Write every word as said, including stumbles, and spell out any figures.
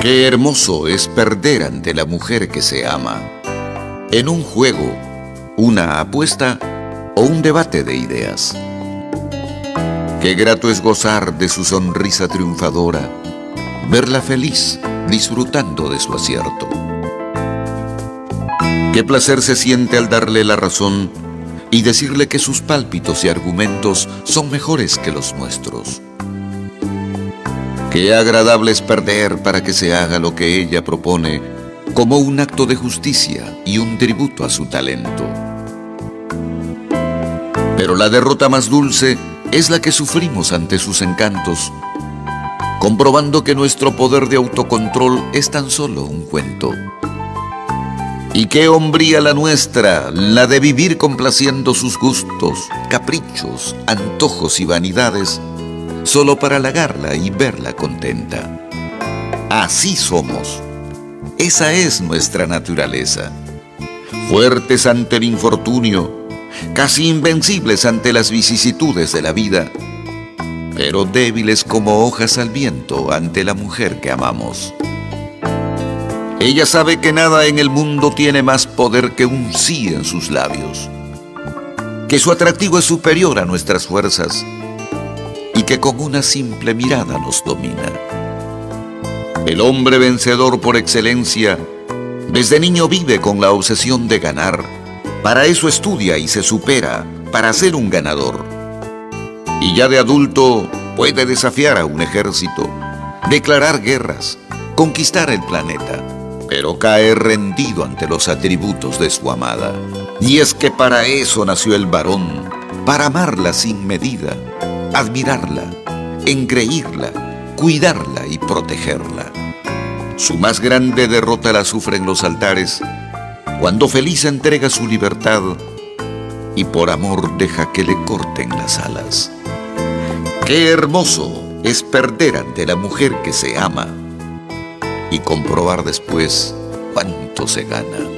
Qué hermoso es perder ante la mujer que se ama. En un juego, una apuesta o un debate de ideas. Qué grato es gozar de su sonrisa triunfadora, verla feliz, disfrutando de su acierto. Qué placer se siente al darle la razón y decirle que sus pálpitos y argumentos son mejores que los nuestros. Qué agradable es perder para que se haga lo que ella propone, como un acto de justicia y un tributo a su talento. Pero la derrota más dulce es la que sufrimos ante sus encantos, comprobando que nuestro poder de autocontrol es tan solo un cuento. Y qué hombría la nuestra, la de vivir complaciendo sus gustos, caprichos, antojos y vanidades, solo para halagarla y verla contenta. Así somos. Esa es nuestra naturaleza. Fuertes ante el infortunio, casi invencibles ante las vicisitudes de la vida, pero débiles como hojas al viento ante la mujer que amamos. Ella sabe que nada en el mundo tiene más poder que un sí en sus labios, que su atractivo es superior a nuestras fuerzas y que con una simple mirada nos domina. El hombre vencedor por excelencia, desde niño vive con la obsesión de ganar. Para eso estudia y se supera, para ser un ganador. Y ya de adulto puede desafiar a un ejército, declarar guerras, conquistar el planeta, pero cae rendido ante los atributos de su amada. Y es que para eso nació el varón, para amarla sin medida, admirarla, engreírla, cuidarla y protegerla. Su más grande derrota la sufre en los altares, cuando feliz entrega su libertad y por amor deja que le corten las alas. Qué hermoso es perder ante la mujer que se ama y comprobar después cuánto se gana.